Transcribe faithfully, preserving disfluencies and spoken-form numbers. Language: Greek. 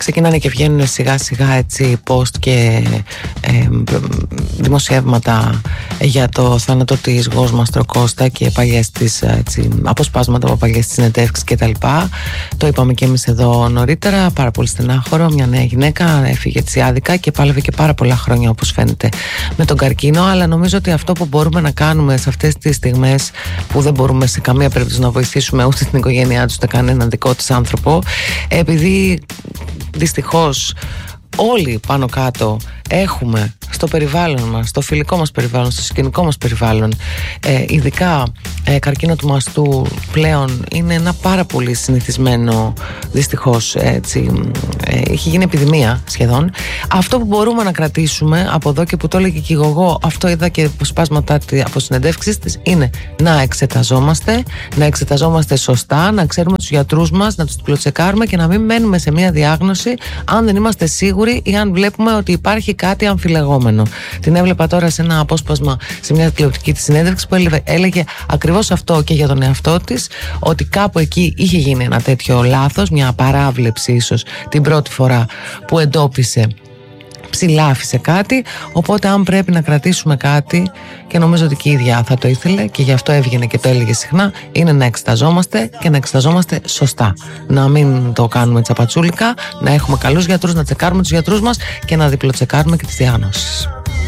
ξεκινάνε και βγαίνουν σιγά σιγά έτσι post και ε, δημοσιεύματα για το θάνατο της Γος Μαστροκώστα και παλιές της έτσι, αποσπάσματα από παλιές της συνεντεύξεις κτλ. Το είπαμε και εμείς εδώ νωρίτερα, πάρα πολύ στενάχωρο. Μια νέα γυναίκα έφυγε έτσι άδικα και πάλευε και πάρα πολλά χρόνια, όπως φαίνεται, με τον καρκίνο. Αλλά νομίζω ότι αυτό που μπορούμε να κάνουμε σε αυτές τις στιγμές που δεν μπορούμε σε καμία περίπτωση να βοηθήσουμε ούτε την οικογένειά τους ούτε κανέναν δικό της άνθρωπο, επειδή δυστυχώς όλοι πάνω κάτω έχουμε στο περιβάλλον μας, στο φιλικό μας περιβάλλον, στο σκηνικό μας περιβάλλον, ε, ειδικά ε, καρκίνο του μαστού πλέον είναι ένα πάρα πολύ συνηθισμένο, δυστυχώς έτσι, ε, έχει γίνει επιδημία σχεδόν. Αυτό που μπορούμε να κρατήσουμε από εδώ και που το έλεγε και η Γογό, αυτό είδα και αποσπάσματα από συνεντεύξεις της, είναι να εξεταζόμαστε, να εξεταζόμαστε σωστά, να ξέρουμε τους γιατρούς μας, να τους διπλοτσεκάρουμε και να μην μένουμε σε μια διάγνωση αν δεν είμαστε σίγουροι ή αν βλέπουμε ότι υπάρχει κάτι αμφιλεγόμενο. Την έβλεπα τώρα σε ένα απόσπασμα σε μια τηλεοπτική της συνέντευξη που έλεγε, έλεγε ακριβώς αυτό και για τον εαυτό της, ότι κάπου εκεί είχε γίνει ένα τέτοιο λάθος, μια παράβλεψη ίσως την πρώτη φορά που εντόπισε, ψηλά άφησε κάτι. Οπότε αν πρέπει να κρατήσουμε κάτι, και νομίζω ότι και η ίδια θα το ήθελε και γι' αυτό έβγαινε και το έλεγε συχνά, είναι να εξεταζόμαστε και να εξεταζόμαστε σωστά. Να μην το κάνουμε τσαπατσούλικα, να έχουμε καλούς γιατρούς, να τσεκάρουμε τους γιατρούς μας και να διπλοτσεκάρουμε και τις διάγνωσεις.